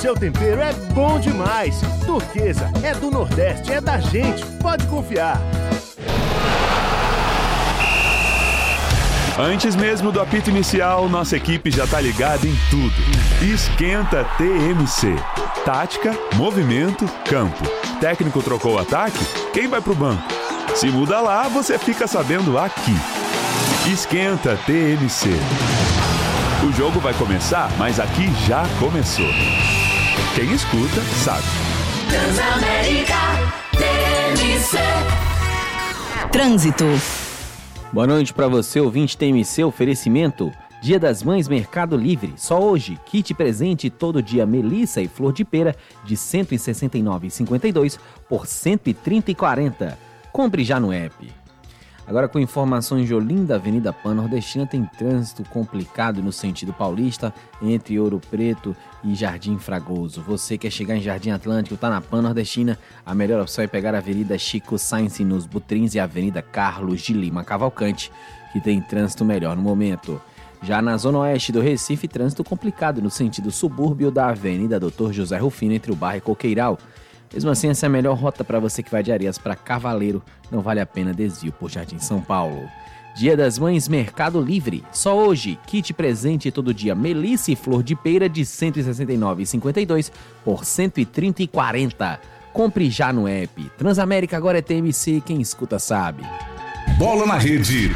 Seu tempero é bom demais. Turquesa é do Nordeste, é da gente. Pode confiar. Antes mesmo do apito inicial, nossa equipe já tá ligada em tudo. Esquenta TMC. Tática, movimento, campo. Técnico trocou o ataque? Quem vai pro banco? Se muda lá, você fica sabendo aqui. Esquenta TMC. O jogo vai começar, mas aqui já começou. Quem escuta, sabe. Transamérica TMC. Trânsito. Boa noite para você, ouvinte TMC. Oferecimento Dia das Mães Mercado Livre. Só hoje, kit presente todo dia melissa e flor de pera de R$ 169,52 por R$ 130,40. Compre já no app. Agora com informações de Olinda, Avenida Pan-Nordestina tem trânsito complicado no sentido paulista entre Ouro Preto e Jardim Fragoso. Você quer chegar em Jardim Atlântico, está na Pan-Nordestina, a melhor opção é pegar a Avenida Chico Sainz nos Butrins e a Avenida Carlos de Lima Cavalcante, que tem trânsito melhor no momento. Já na zona oeste do Recife, trânsito complicado no sentido subúrbio da Avenida Dr. José Rufino entre o Barra e Coqueiral. Mesmo assim, essa é a melhor rota para você que vai de Areias para Cavaleiro. Não vale a pena desvio por Jardim São Paulo. Dia das Mães Mercado Livre. Só hoje, kit presente todo dia melissa e flor de pera de R$ 169,52 por R$ 130,40. Compre já no app. Transamérica agora é TMC, quem escuta sabe. Bola na Rede.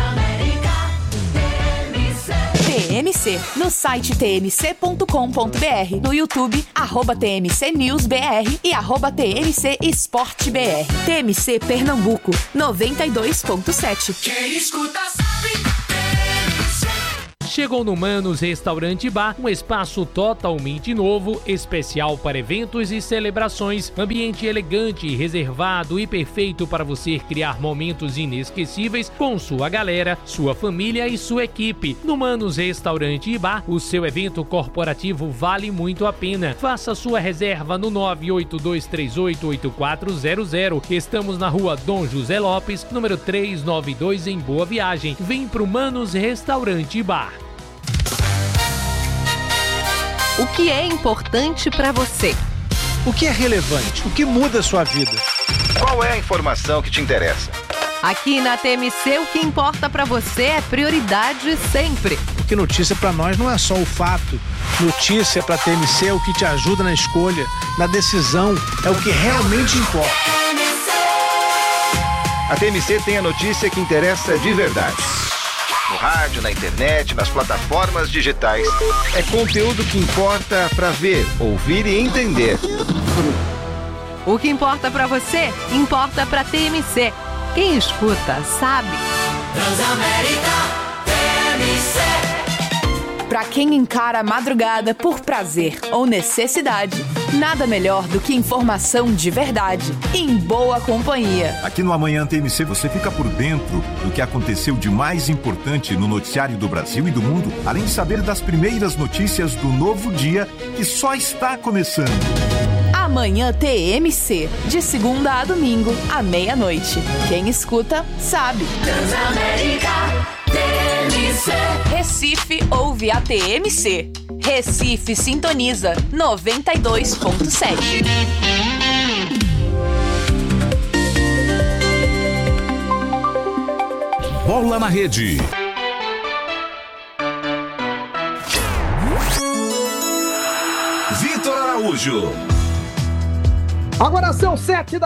TMC, no site tmc.com.br, no YouTube, @TMCNewsBR e @TMC Esporte BR. TMC Pernambuco, 92.7. Quem escuta sabe. Chegou no Manos Restaurante e Bar, um espaço totalmente novo, especial para eventos e celebrações, ambiente elegante, reservado e perfeito para você criar momentos inesquecíveis com sua galera, sua família e sua equipe. No Manos Restaurante e Bar, o seu evento corporativo vale muito a pena. Faça sua reserva no 982388400. Estamos na rua Dom José Lopes, número 392, em Boa Viagem. Vem pro Manos Restaurante e Bar. O que é importante para você? O que é relevante? O que muda a sua vida? Qual é a informação que te interessa? Aqui na TMC, o que importa para você é prioridade sempre. Porque notícia para nós não é só o fato. Notícia para TMC é o que te ajuda na escolha, na decisão, é o que realmente importa. A TMC tem a notícia que interessa de verdade. No rádio, na internet, nas plataformas digitais. É conteúdo que importa para ver, ouvir e entender. O que importa para você, importa para TMC. Quem escuta, sabe. Transamérica TMC. Para quem encara a madrugada por prazer ou necessidade, nada melhor do que informação de verdade, em boa companhia. Aqui no Amanhã TMC você fica por dentro do que aconteceu de mais importante no noticiário do Brasil e do mundo, além de saber das primeiras notícias do novo dia que só está começando. Amanhã TMC, de segunda a domingo, à meia-noite. Quem escuta, sabe. Transamérica TMC. Recife ouve a TMC. Recife sintoniza 92.7. Bola na Rede. Vitor Araújo. Agora são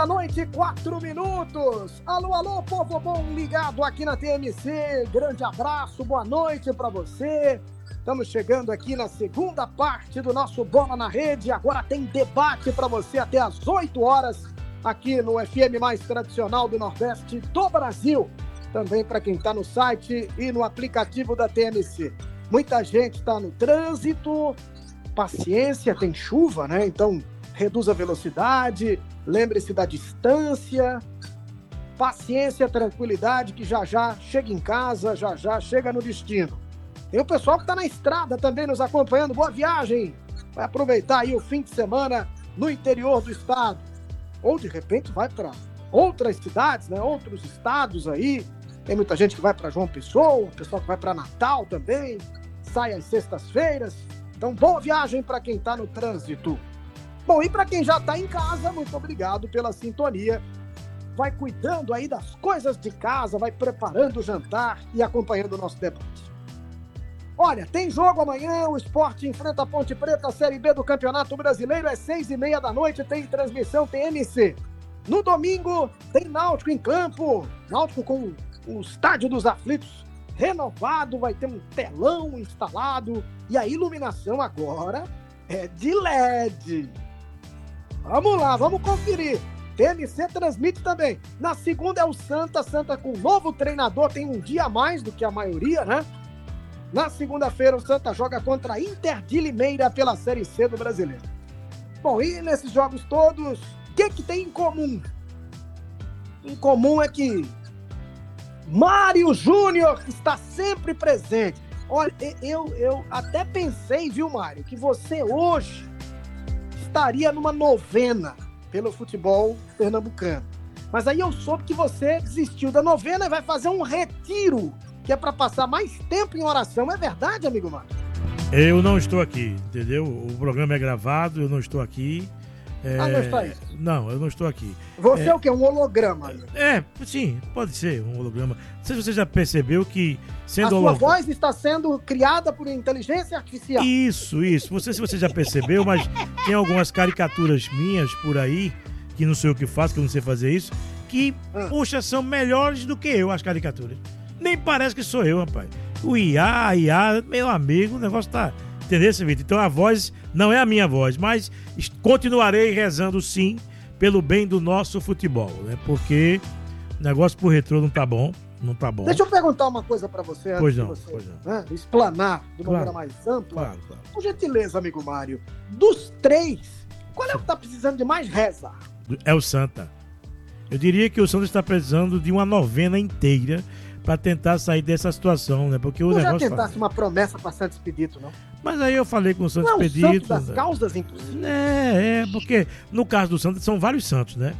7h, 4 Alô, alô, povo bom ligado aqui na TMC. Grande abraço, boa noite pra você. Estamos chegando aqui na segunda parte do nosso Bola na Rede. Agora tem debate pra você até às 8 horas aqui no FM mais tradicional do Nordeste do Brasil. Também para quem está no site e no aplicativo da TMC. Muita gente está no trânsito. Paciência, tem chuva, né? Então reduz a velocidade, lembre-se da distância, paciência, tranquilidade, que já já chega em casa, já já chega no destino. Tem o pessoal que está na estrada também nos acompanhando, boa viagem, vai aproveitar aí o fim de semana no interior do estado, ou de repente vai para outras cidades, né? Outros estados aí, tem muita gente que vai para João Pessoa, o pessoal que vai para Natal também, sai às sextas-feiras, Então, boa viagem para quem está no trânsito. Bom, e para quem já está em casa, muito obrigado pela sintonia. Vai cuidando aí das coisas de casa, vai preparando o jantar e acompanhando o nosso debate. Olha, tem jogo amanhã, o Sport enfrenta a Ponte Preta, a Série B do Campeonato Brasileiro, é 6h30 da noite, tem transmissão TMC. No domingo, tem Náutico em campo, Náutico com o Estádio dos Aflitos renovado, vai ter um telão instalado e a iluminação agora é de LED. Vamos lá, vamos conferir. TMC transmite também. Na segunda é o Santa com novo treinador, tem um dia a mais do que a maioria, né? Na segunda-feira o Santa joga contra a Inter de Limeira pela Série C do Brasileiro. Bom, e nesses jogos todos, o que tem em comum? Em comum é que Mário Júnior está sempre presente. Olha, eu até pensei, viu, Mário, que você hoje estaria numa novena pelo futebol pernambucano. Mas aí eu soube que você desistiu da novena e vai fazer um retiro, que é para passar mais tempo em oração. É verdade, amigo Mário? Eu não estou aqui, entendeu? O programa é gravado, eu não estou aqui. Não está aí? Não, eu não estou aqui. Você é o quê? Um holograma? Sim, pode ser um holograma. Não sei se você já percebeu que... A sua voz está sendo criada por inteligência artificial. Isso. Não sei se você já percebeu, mas tem algumas caricaturas minhas por aí, que não sei o que faço, que eu não sei fazer isso, que, puxa, são melhores do que eu, as caricaturas. Nem parece que sou eu, rapaz. O IA, meu amigo, o negócio tá... Entendeu, Vitor? Então a voz não é a minha voz, mas continuarei rezando sim pelo bem do nosso futebol, né? Porque o negócio pro retrô não tá bom. Deixa eu perguntar uma coisa pra você antes de você explanar de uma maneira mais ampla. Claro. Por gentileza, amigo Mário, dos 3, qual é o que tá precisando de mais reza? É o Santa. Eu diria que o Santa está precisando de uma novena inteira para tentar sair dessa situação, né? Porque o negócio... já tentasse uma promessa para Santos Expedito, não? Mas aí eu falei com o Santos Expedito... Não é o Santos das causas impossíveis? Porque no caso do Santos são vários Santos, né?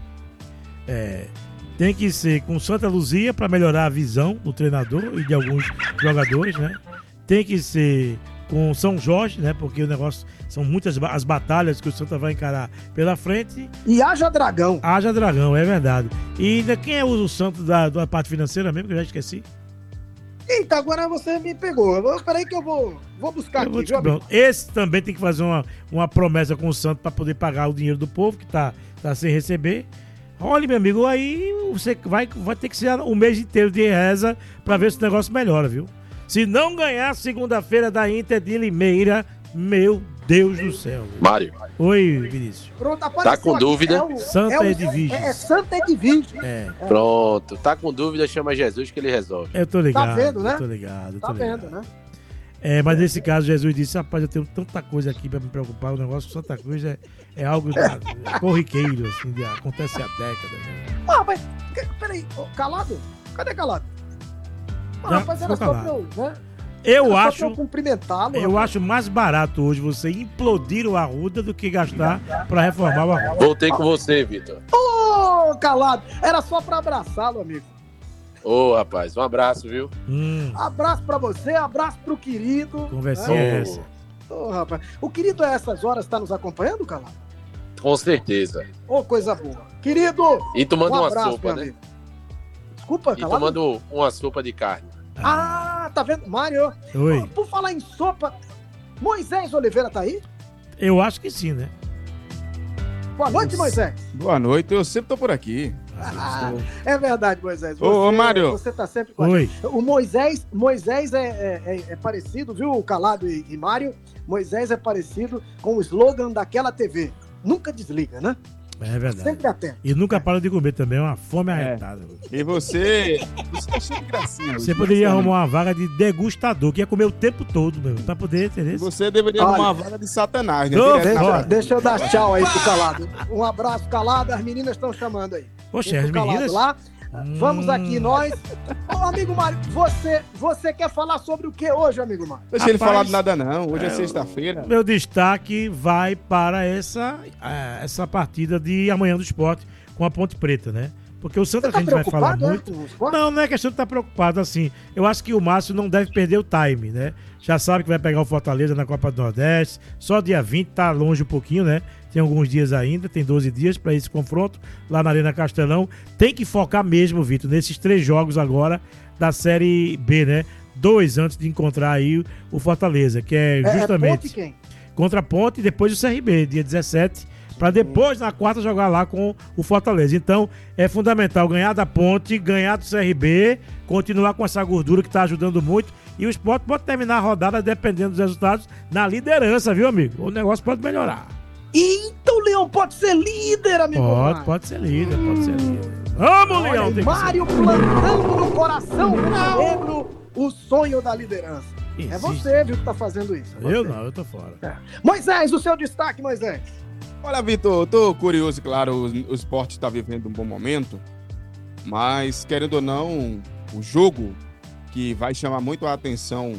Tem que ser com Santa Luzia para melhorar a visão do treinador e de alguns jogadores, né? Tem que ser com São Jorge, né? Porque o negócio... São muitas as batalhas que o Santa vai encarar pela frente. E haja dragão. Haja dragão, é verdade. E ainda quem é o Santos da parte financeira mesmo, que eu já esqueci? Eita, agora você me pegou. Peraí que eu vou buscar aqui. Esse também tem que fazer uma promessa com o Santos para poder pagar o dinheiro do povo, que tá sem receber. Olha, meu amigo, aí você vai ter que ser o mês inteiro de reza para ver se o negócio melhora, viu? Se não ganhar segunda-feira da Inter de Limeira, meu Deus do céu. Mário. Oi, Vinícius. Pronto, tá com dúvida? Santa Edvige. É Santa Edvige. Pronto, tá com dúvida, chama Jesus que ele resolve. Eu tô ligado. Tá vendo, né? Tô ligado. Vendo, né? Mas nesse caso, Jesus disse, rapaz, eu tenho tanta coisa aqui pra me preocupar, o negócio de Santa Cruz é algo corriqueiro, assim, acontece há décadas. Né? Mas, peraí, Calado? Cadê Calado? Rapaz, era só pra eu, né? Eu acho mais barato hoje você implodir o Arruda do que gastar pra reformar o Arruda. Voltei com você, Vitor. Calado, era só pra abraçá-lo, amigo. Rapaz, um abraço, viu? Abraço pra você, abraço pro querido. Conversinha é essa. Rapaz. O querido a essas horas tá nos acompanhando, Calado? Com certeza. Coisa boa. Querido! E tomando um abraço, uma sopa, né? Amigo. Desculpa, Calado. E tomando uma sopa de carne. Tá vendo? Mário, oi. Por falar em sopa, Moisés Oliveira tá aí? Eu acho que sim, né? Boa noite, Moisés. Boa noite, eu sempre tô por aqui. É verdade, Moisés. Ô, Mário. Você tá sempre com a gente. O Moisés é parecido, viu, Calado e Mário? Moisés é parecido com o slogan daquela TV. Nunca desliga, né? É verdade. Sempre atento. E nunca para de comer também, é uma fome arretada. E você tá cheio de gracinha. Você poderia arrumar uma vaga de degustador, que ia comer o tempo todo, meu, pra poder entender. Você deveria arrumar uma vaga de satanás, né? Deixa eu dar tchau aí pro Calado. Um abraço, Calado, as meninas estão chamando aí. Poxa, as meninas? Lá. Vamos aqui nós. Amigo Mário, você quer falar sobre o que hoje, amigo Mário? Deixa ele falar de nada não, hoje é sexta-feira. Meu destaque vai para essa partida de amanhã do Sport com a Ponte Preta, né? Porque o Santa, Você tá que a gente vai falar preocupado, muito... Não é questão de estar preocupado, assim. Eu acho que o Márcio não deve perder o time, né? Já sabe que vai pegar o Fortaleza na Copa do Nordeste. Só dia 20, tá longe um pouquinho, né? Tem alguns dias ainda, tem 12 dias para esse confronto lá na Arena Castelão. Tem que focar mesmo, Vitor, nesses 3 jogos agora da Série B, né? 2 antes de encontrar aí o Fortaleza, que é justamente Ponte quem? contra a Ponte e depois o CRB, dia 17, para depois na quarta jogar lá com o Fortaleza. Então é fundamental ganhar da Ponte, ganhar do CRB, continuar com essa gordura que está ajudando muito, e o Sport pode terminar a rodada, dependendo dos resultados, na liderança, viu, amigo? O negócio pode melhorar. Então o Leão pode ser líder, amigo. Pode ser líder. Vamos, Leão! Mário plantando no coração negro o sonho da liderança. Existe. É você, viu, que tá fazendo isso. Eu não, eu tô fora. Moisés, o seu destaque, Moisés. Olha, Vitor, eu tô curioso, claro, o esporte está vivendo um bom momento, mas, querendo ou não, o jogo que vai chamar muito a atenção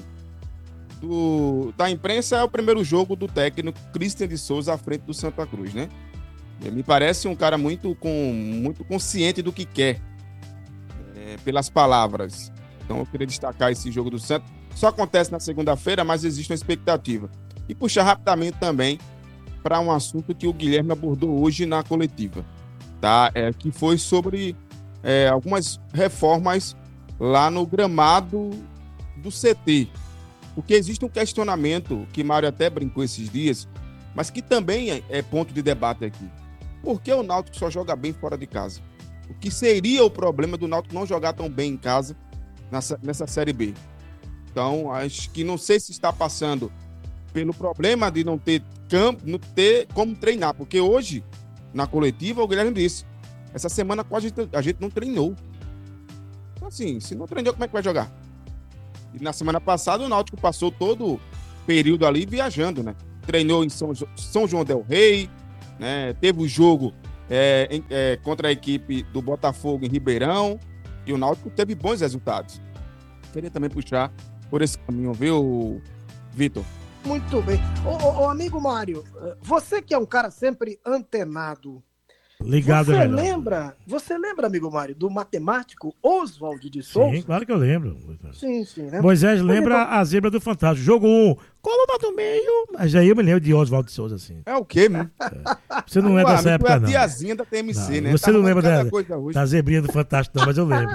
da imprensa é o primeiro jogo do técnico Christian de Souza à frente do Santa Cruz, né? Ele me parece um cara muito consciente do que quer, pelas palavras. Então eu queria destacar esse jogo do Santa. Só acontece na segunda-feira, mas existe uma expectativa. E puxar rapidamente também para um assunto que o Guilherme abordou hoje na coletiva, tá? Que foi sobre algumas reformas lá no gramado do CT. Porque existe um questionamento que Mário até brincou esses dias, mas que também é ponto de debate aqui. Por que o Náutico só joga bem fora de casa? O que seria o problema do Náutico não jogar tão bem em casa nessa Série B? Então, acho que não sei se está passando pelo problema de não ter campo, não ter como treinar. Porque hoje, na coletiva, o Guilherme disse, essa semana quase a gente não treinou. Então, assim, se não treinou, como é que vai jogar? E na semana passada, o Náutico passou todo o período ali viajando, né? Treinou em São João del Rei, né? Teve o jogo contra a equipe do Botafogo em Ribeirão, e o Náutico teve bons resultados. Queria também puxar por esse caminho, viu, Vitor? Muito bem. Ô, amigo Mário, você que é um cara sempre antenado, ligado, você lembra, amigo Mário, do matemático Oswald de Souza? Sim, claro que eu lembro. Sim, né? Moisés lembra a zebra do Fantástico. Jogo 1, coluna do meio. Mas aí eu me lembro de Oswald de Souza, assim. É o quê, mano? Você não é dessa época, não. É a tiazinha da TMC, né? Você não lembra da zebrinha do Fantástico, não, mas eu lembro.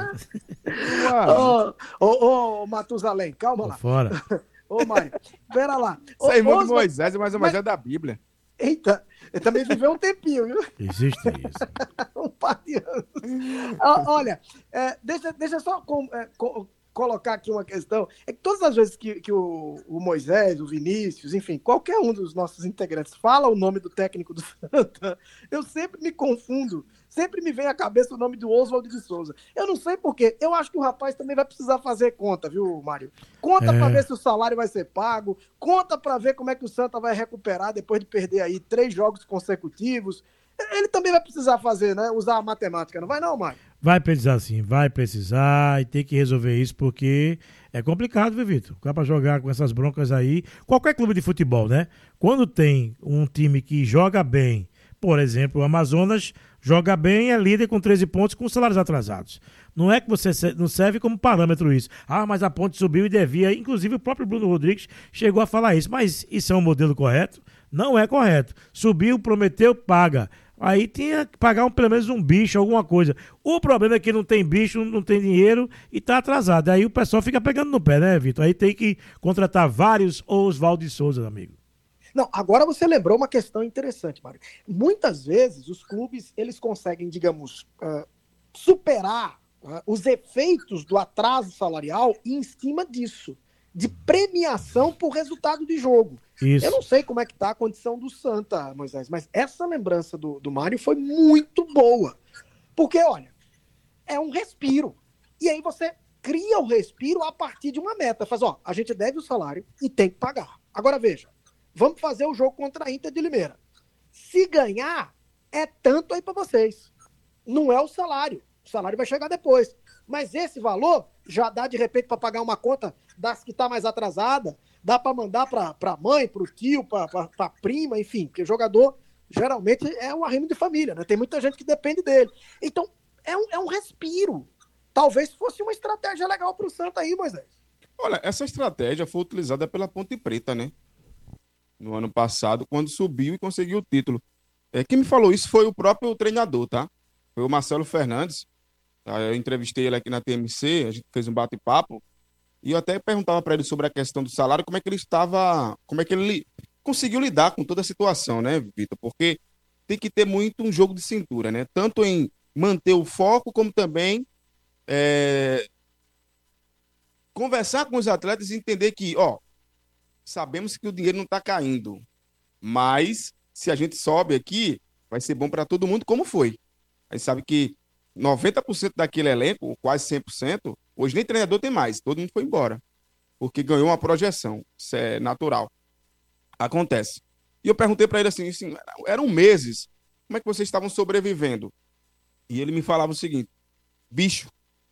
Ô, Matusalém, calma lá. Fora. Ô, Mário, pera lá. Isso é irmão de Moisés, mas o Moisés é da Bíblia. Eita, ele também viveu um tempinho, viu? Existe isso. Um par de anos. Olha, deixa só colocar aqui uma questão. É que todas as vezes que o Moisés, o Vinícius, enfim, qualquer um dos nossos integrantes fala o nome do técnico do Santa, eu sempre me confundo. Sempre me vem à cabeça o nome do Oswald de Souza. Eu não sei porquê. Eu acho que o rapaz também vai precisar fazer conta, viu, Mário? Conta pra ver se o salário vai ser pago. Conta pra ver como é que o Santa vai recuperar depois de perder aí 3 jogos consecutivos. Ele também vai precisar fazer, né? Usar a matemática. Não vai não, Mário? Vai precisar sim. Vai precisar e tem que resolver isso porque é complicado, viu, Vitor? Dá pra jogar com essas broncas aí. Qualquer clube de futebol, né? Quando tem um time que joga bem, por exemplo, o Amazonas joga bem, é líder com 13 pontos com salários atrasados. Não é que você não serve como parâmetro isso. Ah, mas a Ponte subiu e devia. Inclusive o próprio Bruno Rodrigues chegou a falar isso. Mas isso é um modelo correto? Não é correto. Subiu, prometeu, paga. Aí tinha que pagar pelo menos um bicho, alguma coisa. O problema é que não tem bicho, não tem dinheiro e tá atrasado. Aí o pessoal fica pegando no pé, né, Vitor? Aí tem que contratar vários Oswald de Souza, amigo. Não, agora você lembrou uma questão interessante, Mário. Muitas vezes os clubes eles conseguem, digamos, superar os efeitos do atraso salarial em cima disso, de premiação por resultado de jogo. Isso. Eu não sei como é que está a condição do Santa, Moisés, mas essa lembrança do Mário foi muito boa. Porque, olha, é um respiro. E aí você cria o respiro a partir de uma meta. Faz, a gente deve o salário e tem que pagar. Agora, veja. Vamos fazer o jogo contra a Inter de Limeira. Se ganhar, é tanto aí para vocês. Não é o salário. O salário vai chegar depois. Mas esse valor já dá, de repente, para pagar uma conta das que está mais atrasada. Dá para mandar para a mãe, para o tio, para a prima, enfim. Porque o jogador, geralmente, é um arrimo de família, né? Tem muita gente que depende dele. Então, é um respiro. Talvez fosse uma estratégia legal pro Santa aí, Moisés. Olha, essa estratégia foi utilizada pela Ponte Preta, né? No ano passado, quando subiu e conseguiu o título. Quem me falou isso foi o próprio treinador, tá? Foi o Marcelo Fernandes. Eu entrevistei ele aqui na TMC, a gente fez um bate-papo, e eu até perguntava para ele sobre a questão do salário, como é que ele conseguiu lidar com toda a situação, né, Vitor? Porque tem que ter muito um jogo de cintura, né? Tanto em manter o foco, como também conversar com os atletas e entender que, sabemos que o dinheiro não está caindo, mas se a gente sobe aqui, vai ser bom para todo mundo, como foi. A gente sabe que 90% daquele elenco, ou quase 100%, hoje nem treinador tem mais, todo mundo foi embora, porque ganhou uma projeção, isso é natural. Acontece. E eu perguntei para ele assim, eram meses, como é que vocês estavam sobrevivendo? E ele me falava o seguinte, bicho.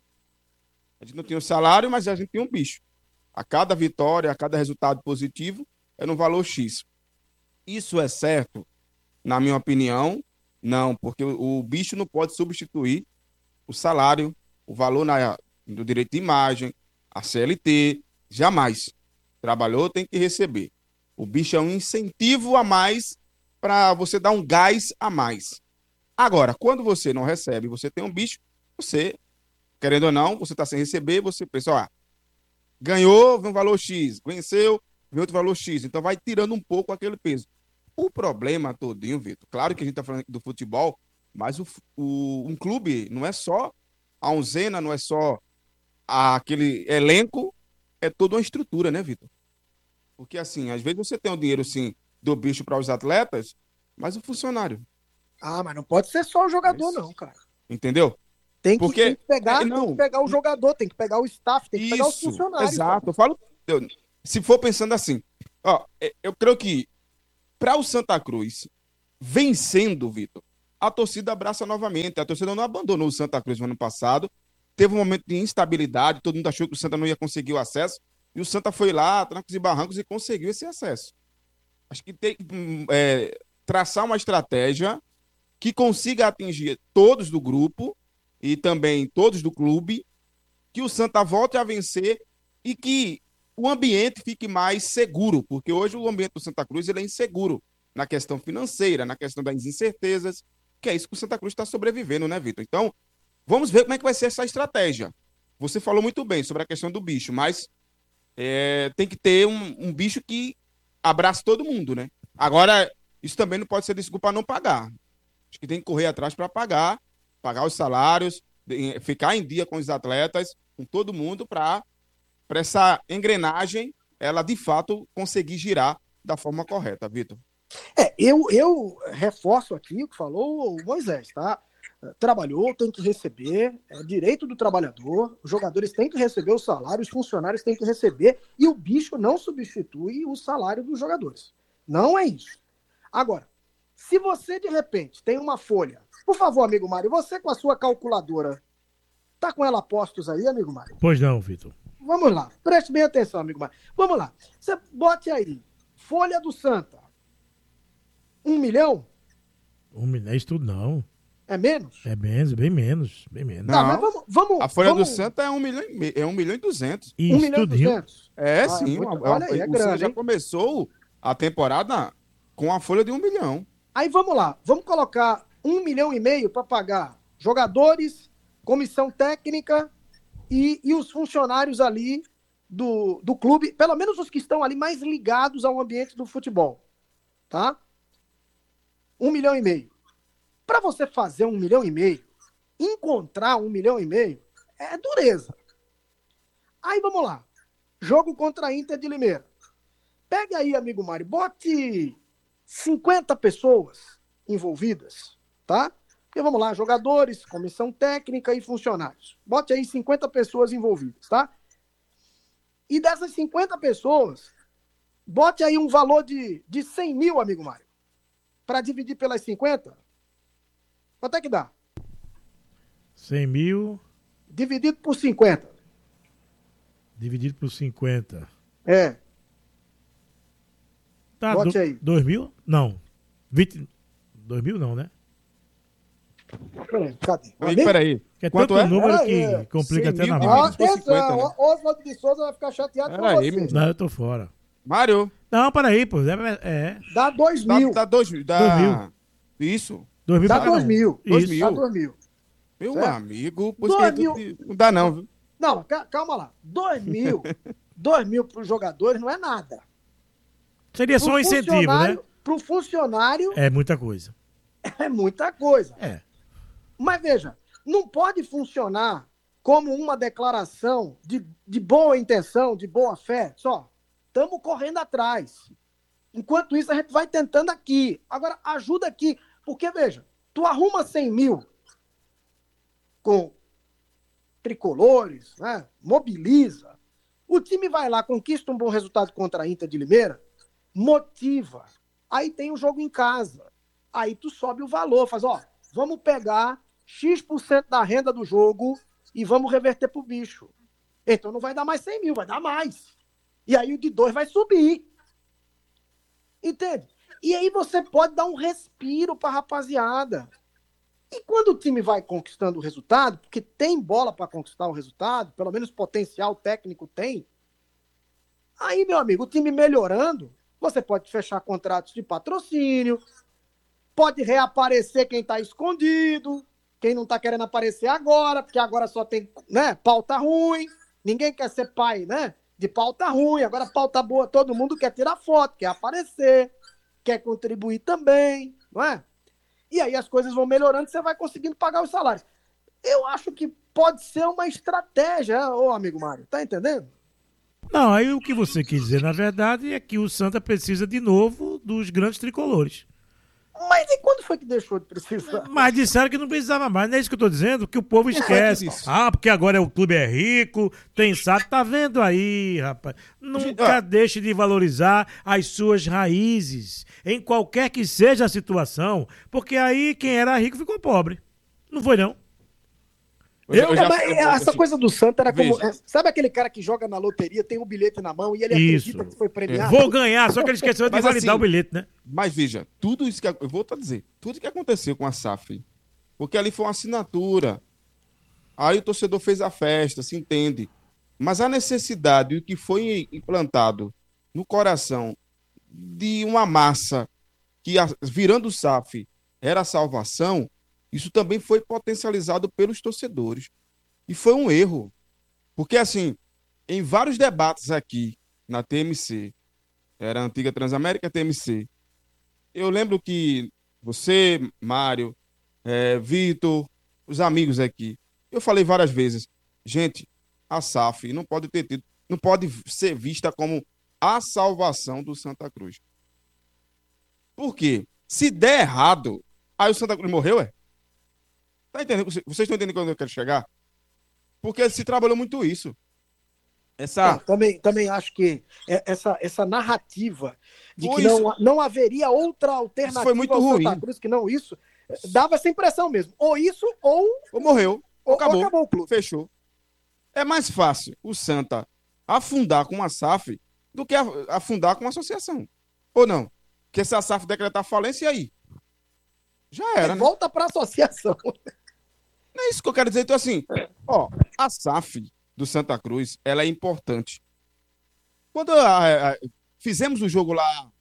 A gente não tinha um salário, mas a gente tinha um bicho. A cada vitória, a cada resultado positivo, era um valor X. Isso é certo? Na minha opinião, não, porque o bicho não pode substituir o salário, o valor do direito de imagem, a CLT, jamais. Trabalhou, tem que receber. O bicho é um incentivo a mais para você dar um gás a mais. Agora, quando você não recebe, você tem um bicho, você, querendo ou não, você está sem receber, você pensa, ganhou, vem um valor X, venceu, vem outro valor X. Então vai tirando um pouco aquele peso. O problema todinho, Vitor, claro que a gente está falando aqui do futebol, mas um clube não é só a onzena, não é só aquele elenco, é toda uma estrutura, né, Vitor? Porque, assim, às vezes você tem o dinheiro, sim, do bicho para os atletas, mas o funcionário. Mas não pode ser só o jogador, não, cara. Entendeu? Tem que pegar o jogador, tem que pegar o staff, tem que pegar os funcionários. Exato. Eu falo, se for pensando assim, eu creio que para o Santa Cruz, vencendo, Vitor, a torcida abraça novamente. A torcida não abandonou o Santa Cruz no ano passado. Teve um momento de instabilidade, todo mundo achou que o Santa não ia conseguir o acesso. E o Santa foi lá, trancos e barrancos, e conseguiu esse acesso. Acho que tem que traçar uma estratégia que consiga atingir todos do grupo e também todos do clube, que o Santa volte a vencer e que o ambiente fique mais seguro, porque hoje o ambiente do Santa Cruz ele é inseguro na questão financeira, na questão das incertezas, que é isso que o Santa Cruz está sobrevivendo, né, Vitor? Então, vamos ver como é que vai ser essa estratégia. Você falou muito bem sobre a questão do bicho, mas tem que ter um bicho que abrace todo mundo, né? Agora, isso também não pode ser desculpa não pagar. Acho que tem que correr atrás para pagar os salários, ficar em dia com os atletas, com todo mundo, para essa engrenagem, ela de fato conseguir girar da forma correta, Vitor. Eu reforço aqui o que falou o Moisés, tá? Trabalhou, tem que receber, é direito do trabalhador, os jogadores têm que receber o salário, os funcionários têm que receber, e o bicho não substitui o salário dos jogadores. Não é isso. Agora, se você de repente tem uma folha, por favor, amigo Mário, você com a sua calculadora, tá com ela a postos aí, amigo Mário? Pois não, Vitor. Vamos lá, preste bem atenção, amigo Mário. Vamos lá, você bote aí, folha do Santa, 1 milhão? 1 milhão, é isso tudo não. É menos? É menos, bem menos. Não, mas vamos, a folha do Santa é 1 milhão e meio, 1 milhão e 200. Isso, 1 milhão e 200? Sim. Olha aí, é o grande, Santa já hein? começou a temporada com a folha de 1 milhão. Aí vamos lá, vamos colocar 1 milhão e meio para pagar jogadores, comissão técnica e os funcionários ali do clube, pelo menos os que estão ali mais ligados ao ambiente do futebol, tá? 1 milhão e meio. Para você fazer 1 milhão e meio, encontrar 1 milhão e meio, é dureza. Aí vamos lá, jogo contra a Inter de Limeira. Pega aí, amigo Mário, bote 50 pessoas envolvidas, tá? E vamos lá, jogadores, comissão técnica e funcionários. Bote aí 50 pessoas envolvidas, tá? E dessas 50 pessoas, bote aí um valor de 100 mil, amigo Mário, para dividir pelas 50. Quanto é que dá? 100 mil. Dividido por 50. Dividido por 50. É. Tá, bote aí. 2 mil? Não. 2 mil não, né? Cadê? Aí, peraí. É Quanto tanto é? número Peraí, que complica até na Ah, mente. atenção, né? Oswaldo de Souza vai ficar chateado com Peraí, você. menino. Não, eu tô fora. Mário. Não, peraí, pô. É. Dá 2.000. Dá 2.000. Dá... 2.000. Isso. 2.000 Dá pra cada um. 2.000. Isso. Dá 2.000. Meu Certo? amigo, pois 2.000. que não dá não, viu? Não, calma lá. 2.000. 2.000 para os jogadores não é nada. Seria só um incentivo, né? Para o funcionário É muita coisa. é muita coisa. É. Mas veja, não pode funcionar como uma declaração de boa intenção, de boa fé. Só, estamos correndo atrás. Enquanto isso, a gente vai tentando aqui. Agora, ajuda aqui. Porque, veja, tu arruma 100.000 com tricolores, né? Mobiliza. O time vai lá, conquista um bom resultado contra a Inter de Limeira, motiva. Aí tem o jogo em casa. Aí tu sobe o valor, faz, vamos pegar X% da renda do jogo e vamos reverter pro bicho. Então não vai dar mais 100.000, vai dar mais. E aí o de 2 vai subir. Entende? E aí você pode dar um respiro pra rapaziada. E quando o time vai conquistando o resultado, porque tem bola para conquistar o resultado, pelo menos potencial técnico tem, aí, meu amigo, o time melhorando, você pode fechar contratos de patrocínio, pode reaparecer quem está escondido, quem não está querendo aparecer agora, porque agora só tem, né, pauta ruim, ninguém quer ser pai, né, de pauta ruim, agora pauta boa, todo mundo quer tirar foto, quer aparecer, quer contribuir também, não é? E aí as coisas vão melhorando, você vai conseguindo pagar os salários. Eu acho que pode ser uma estratégia, ô amigo Mário, tá entendendo? Não, aí o que você quis dizer, na verdade, é que o Santa precisa de novo dos grandes tricolores. Mas e quando foi que deixou de precisar? Mas disseram que não precisava mais, não é isso que eu tô dizendo, que o povo esquece. Porque agora o clube é rico, tem SAF, tá vendo aí, rapaz? Nunca deixe de valorizar as suas raízes, em qualquer que seja a situação, porque aí quem era rico ficou pobre. Não foi, não? Essa coisa do Santa era como... Sabe aquele cara que joga na loteria, tem um bilhete na mão e ele acredita que foi premiado? Vou ganhar, só que ele esqueceu de validar o bilhete, né? Mas veja, tudo isso que... Eu vou te dizer, tudo que aconteceu com a SAF, porque ali foi uma assinatura. Aí o torcedor fez a festa, se entende. Mas a necessidade, o que foi implantado no coração de uma massa que, virando o SAF, era a salvação, isso também foi potencializado pelos torcedores. E foi um erro. Porque, assim, em vários debates aqui na TMC, era a antiga Transamérica TMC, eu lembro que você, Mário, Vitor, os amigos aqui, eu falei várias vezes, gente, a SAF não pode ser vista como a salvação do Santa Cruz. Por quê? Se der errado, aí o Santa Cruz morreu, Tá entendendo? Vocês estão entendendo quando eu quero chegar? Porque se trabalhou muito isso. Também acho que essa narrativa de que não haveria outra alternativa foi muito ao ruim. Santa Cruz que não isso, dava essa impressão mesmo. Ou isso, ou morreu. Ou acabou o clube. Fechou. É mais fácil o Santa afundar com uma SAF do que afundar com uma associação. Ou não? Porque se a SAF decretar falência, e aí? Já era, né? Volta para a associação. Não é isso que eu quero dizer. Então, assim, a SAF do Santa Cruz, ela é importante. Quando fizemos o jogo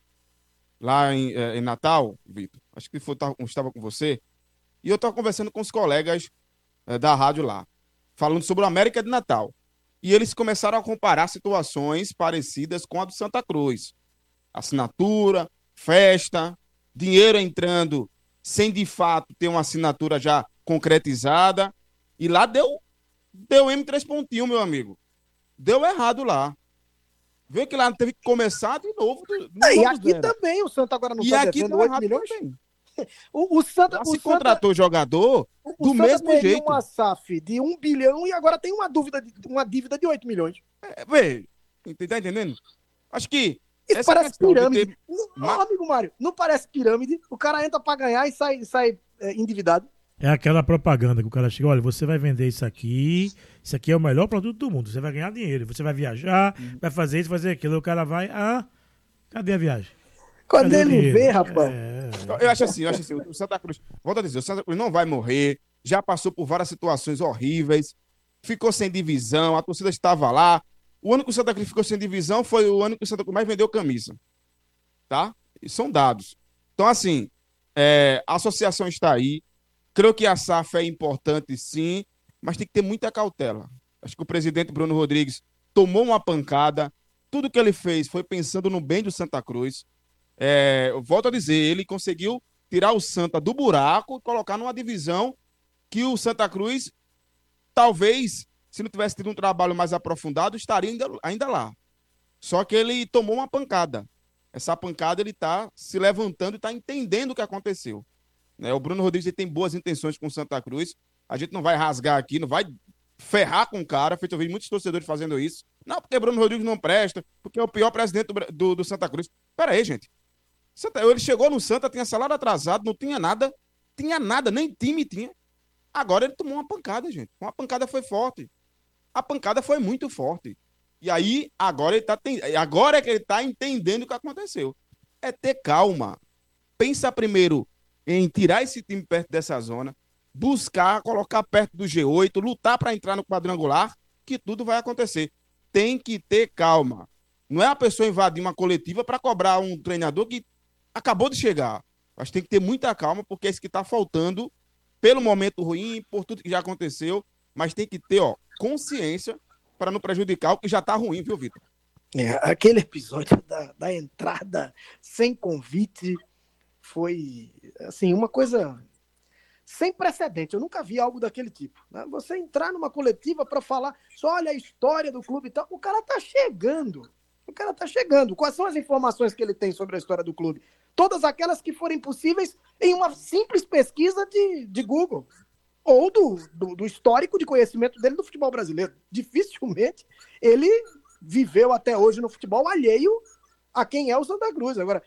lá em Natal, Vitor, acho que estava com você, e eu estava conversando com os colegas da rádio lá, falando sobre o América de Natal. E eles começaram a comparar situações parecidas com a do Santa Cruz. Assinatura, festa, dinheiro entrando sem de fato ter uma assinatura já concretizada. E lá deu M3 pontinho, meu amigo. Deu errado lá. Vê que lá teve que começar de novo. E aqui também o Santa agora não está devendo 8 milhões. Também. O Santa se contratou jogador do mesmo jeito. Uma SAF de 1 bilhão e agora tem uma dívida de 8 milhões. Vê, tá entendendo? Acho que isso parece pirâmide. Amigo Mário, não parece pirâmide? O cara entra pra ganhar e sai endividado. É aquela propaganda que o cara chega, olha, você vai vender isso aqui é o melhor produto do mundo, você vai ganhar dinheiro, você vai viajar, vai fazer isso, fazer aquilo, o cara vai, cadê a viagem? Quando Cadê o ele dinheiro? vê, rapaz. Eu acho assim, o Santa Cruz, volto a dizer, o Santa Cruz não vai morrer, já passou por várias situações horríveis, ficou sem divisão, a torcida estava lá. O ano que o Santa Cruz ficou sem divisão foi o ano que o Santa Cruz mais vendeu camisa, tá? E são dados. Então, assim, a associação está aí, creio que a SAF é importante, sim, mas tem que ter muita cautela. Acho que o presidente Bruno Rodrigues tomou uma pancada, tudo que ele fez foi pensando no bem do Santa Cruz. Eu volto a dizer, ele conseguiu tirar o Santa do buraco e colocar numa divisão que o Santa Cruz, talvez, se não tivesse tido um trabalho mais aprofundado, estaria ainda lá. Só que ele tomou uma pancada. Essa pancada ele está se levantando e está entendendo o que aconteceu. O Bruno Rodrigues ele tem boas intenções com o Santa Cruz. A gente não vai rasgar aqui, não vai ferrar com o cara. Eu vi muitos torcedores fazendo isso. Não, porque Bruno Rodrigues não presta, porque é o pior presidente do Santa Cruz. Pera aí, gente. Ele chegou no Santa, tinha salário atrasado, não tinha nada, nem time tinha. Agora ele tomou uma pancada, gente. Uma pancada foi forte. A pancada foi muito forte. E aí, agora é que ele está entendendo o que aconteceu. É ter calma. Pensa primeiro em tirar esse time perto dessa zona, buscar, colocar perto do G8, lutar para entrar no quadrangular, que tudo vai acontecer. Tem que ter calma. Não é a pessoa invadir uma coletiva para cobrar um treinador que acabou de chegar. Mas tem que ter muita calma, porque é isso que está faltando, pelo momento ruim, por tudo que já aconteceu, mas tem que ter consciência para não prejudicar o que já está ruim, viu, Vitor? Aquele episódio da entrada sem convite foi, assim, uma coisa sem precedente. Eu nunca vi algo daquele tipo. Né? Você entrar numa coletiva para falar só olha a história do clube e tal, o cara tá chegando. Quais são as informações que ele tem sobre a história do clube? Todas aquelas que forem possíveis em uma simples pesquisa de Google. Ou do histórico de conhecimento dele do futebol brasileiro. Dificilmente ele viveu até hoje no futebol alheio a quem é o Santa Cruz. Agora,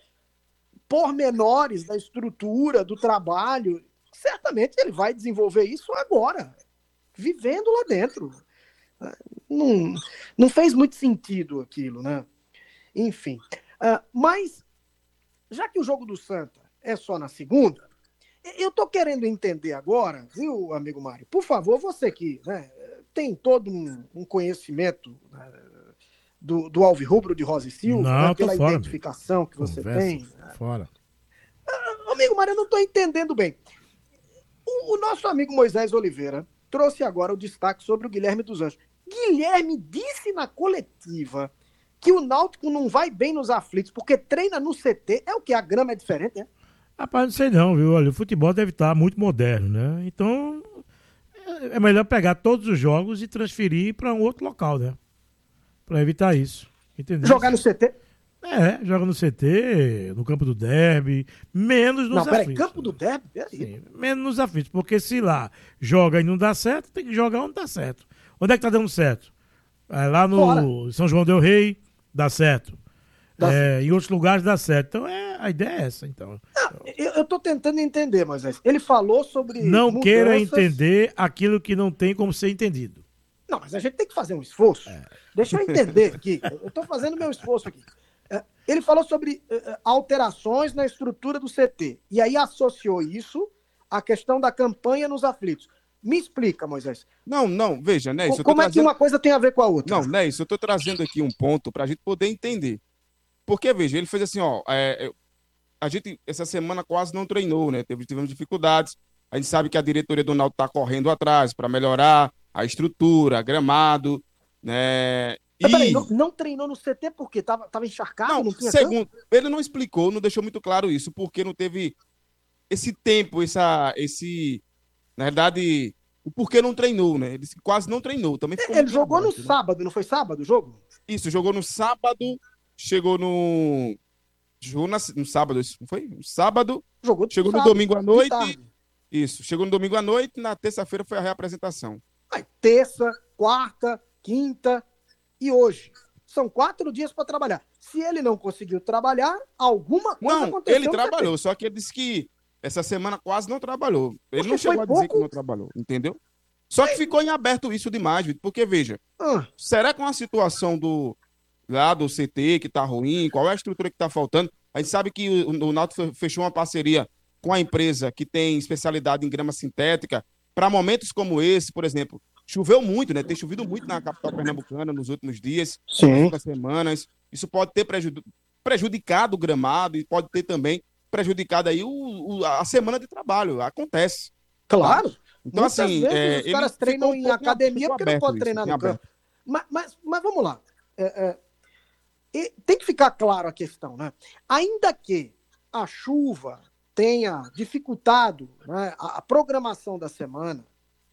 pormenores da estrutura, do trabalho, certamente ele vai desenvolver isso agora, vivendo lá dentro. Não fez muito sentido aquilo, né? Enfim. Mas, já que o jogo do Santa é só na segunda, eu tô querendo entender agora, viu, amigo Mário? Por favor, você que tem todo um conhecimento do Alvirrubro de Rosa e Silva, pela identificação que você tem. Fora. Amigo Mário, eu não tô entendendo bem. O nosso amigo Moisés Oliveira trouxe agora o destaque sobre o Guilherme dos Anjos. Guilherme disse na coletiva que o Náutico não vai bem nos aflitos porque treina no CT. É o que? A grama é diferente, né? Rapaz, não sei não, viu? Olha, o futebol deve estar muito moderno, né? Então, é melhor pegar todos os jogos e transferir para um outro local, né? Para evitar isso. Entendeu? Jogar no CT? Joga no CT, no campo do derby, menos nos aflitos. Não, peraí, campo do derby? Sim, menos nos aflitos, porque se lá joga e não dá certo, tem que jogar onde dá certo. Onde é que tá dando certo? Lá no São João del Rei, dá certo. Em outros lugares dá certo. Então, a ideia é essa, então. Eu tô tentando entender, Moisés. Ele falou sobre não mudanças... queira entender aquilo que não tem como ser entendido. Não, mas a gente tem que fazer um esforço. Deixa eu entender aqui. Eu tô fazendo meu esforço aqui. Ele falou sobre alterações na estrutura do CT. E aí associou isso à questão da campanha nos aflitos. Me explica, Moisés. Não, veja, né? Como é que uma coisa tem a ver com a outra? Não, né? Isso eu tô trazendo aqui um ponto pra gente poder entender. Porque, veja, ele fez assim, a gente essa semana quase não treinou, né? Tivemos dificuldades. A gente sabe que a diretoria do Náutico tá correndo atrás para melhorar a estrutura, gramado, né? Peraí, não treinou no CT porque tava encharcado? Não tinha segundo, ele não explicou, não deixou muito claro isso, porque não teve esse tempo, na verdade, o porquê não treinou, né? Ele quase não treinou. Também ele jogou no sábado, não foi sábado o jogo? Isso, jogou no sábado, chegou no sábado, isso não foi? No sábado, chegou no domingo à noite. Isso, chegou no domingo à noite, na terça-feira foi a reapresentação. Terça, quarta, quinta e hoje. São 4 dias para trabalhar. Se ele não conseguiu trabalhar, alguma coisa aconteceu. Ele trabalhou, só que ele disse que essa semana quase não trabalhou. Ele não chegou a dizer que não trabalhou, entendeu? Só que ficou em aberto isso demais, Vitor, porque, veja, será que uma situação lá do CT que tá ruim, qual é a estrutura que tá faltando? A gente sabe que o Náutico fechou uma parceria com a empresa que tem especialidade em grama sintética para momentos como esse, por exemplo. Choveu muito, né? Tem chovido muito na capital pernambucana nos últimos dias, nas últimas semanas. Isso pode ter prejudicado o gramado e pode ter também prejudicado aí a semana de trabalho. Acontece. Claro. Então, muitas assim, vezes os caras treinam em academia porque não podem isso, treinar no aberto. campo. Mas vamos lá. E tem que ficar claro a questão, né? Ainda que a chuva tenha dificultado, né, a programação da semana,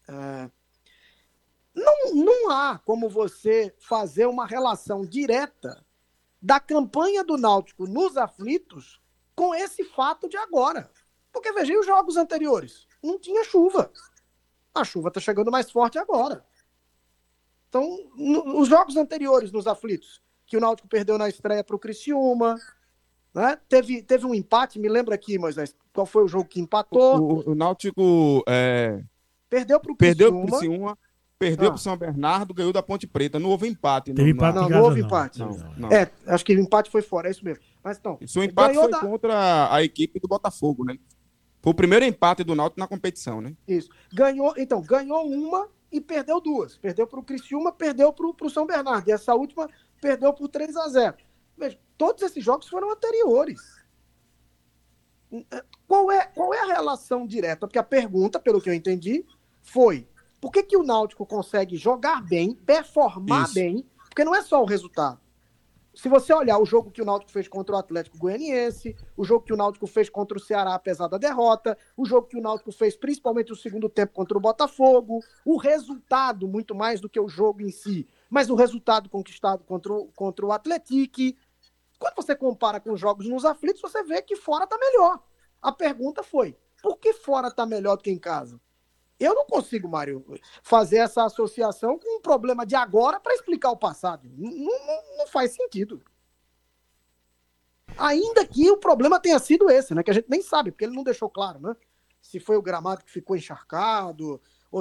não há como você fazer uma relação direta da campanha do Náutico nos aflitos com esse fato de agora. Porque veja, os jogos anteriores não tinha chuva. A chuva está chegando mais forte agora. Então, os jogos anteriores nos aflitos, que o Náutico perdeu na estreia para o Criciúma, né? Teve um empate, me lembra aqui, Moisés, qual foi o jogo que empatou? O Náutico Perdeu para o Criciúma, perdeu para o São Bernardo, ganhou da Ponte Preta. Não houve empate. Teve empate em casa, não houve não. empate. Não. Acho que o empate foi fora, é isso mesmo. Mas então, O empate foi contra a equipe do Botafogo, né? Foi o primeiro empate do Náutico na competição, né? Isso. Ganhou uma e perdeu duas. Perdeu para o Criciúma, perdeu para o São Bernardo. E essa última perdeu por 3-0. Veja, todos esses jogos foram anteriores. Qual é a relação direta? Porque a pergunta, pelo que eu entendi, foi: por que o Náutico consegue jogar bem, performar bem? Porque não é só o resultado. Se você olhar o jogo que o Náutico fez contra o Atlético Goianiense, o jogo que o Náutico fez contra o Ceará, apesar da derrota, o jogo que o Náutico fez principalmente no segundo tempo contra o Botafogo, o resultado, muito mais do que o jogo em si, mas o resultado conquistado contra o Atlético. Quando você compara com os jogos nos aflitos, você vê que fora está melhor. A pergunta foi: por que fora está melhor do que em casa? Eu não consigo, Mário, fazer essa associação com um problema de agora para explicar o passado. Não faz sentido. Ainda que o problema tenha sido esse, né? Que a gente nem sabe, porque ele não deixou claro, né? Se foi o gramado que ficou encharcado, ou